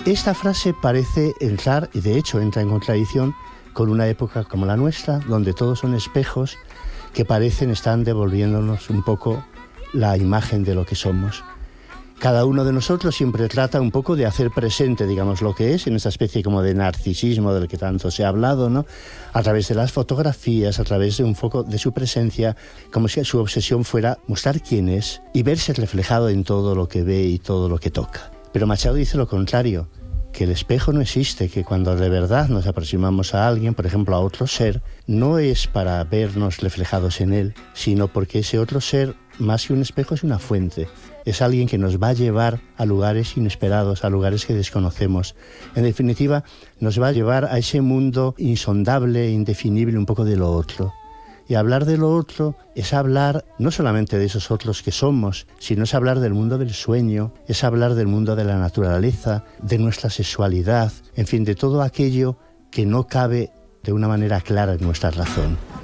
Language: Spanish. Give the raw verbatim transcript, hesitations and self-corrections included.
Esta frase parece entrar, y de hecho entra en contradicción, con una época como la nuestra, donde todos son espejos que parecen estar devolviéndonos un poco la imagen de lo que somos. Cada uno de nosotros siempre trata un poco de hacer presente, digamos, lo que es, en esta especie como de narcisismo del que tanto se ha hablado, ¿no? A través de las fotografías, a través de un foco de su presencia, como si su obsesión fuera mostrar quién es y verse reflejado en todo lo que ve y todo lo que toca. Pero Machado dice lo contrario, que el espejo no existe, que cuando de verdad nos aproximamos a alguien, por ejemplo a otro ser, no es para vernos reflejados en él, sino porque ese otro ser, más que un espejo, es una fuente. Es alguien que nos va a llevar a lugares inesperados, a lugares que desconocemos. En definitiva, nos va a llevar a ese mundo insondable, indefinible, un poco de lo otro. Y hablar de lo otro es hablar no solamente de esos otros que somos, sino es hablar del mundo del sueño, es hablar del mundo de la naturaleza, de nuestra sexualidad, en fin, de todo aquello que no cabe de una manera clara en nuestra razón.